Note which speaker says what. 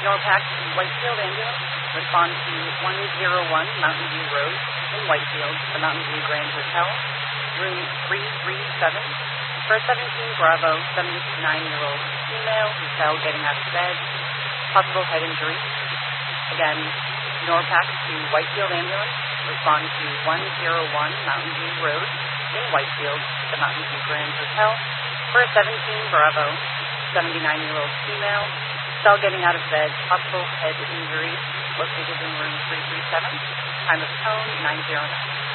Speaker 1: NORPAC to Whitefield Ambulance. Respond to 101 Mountain View Road in Whitefield, the Mountain View Grand Hotel, room 337, for a 17 Bravo 79-year-old female who fell getting out of bed, possible head injury. Again, NORPAC to Whitefield Ambulance. Respond to 101 Mountain View Road in Whitefield, the Mountain View Grand Hotel, for a 17 Bravo 79-year-old female, fell getting out of bed, possible head injury, located in room 337, time of tone 909.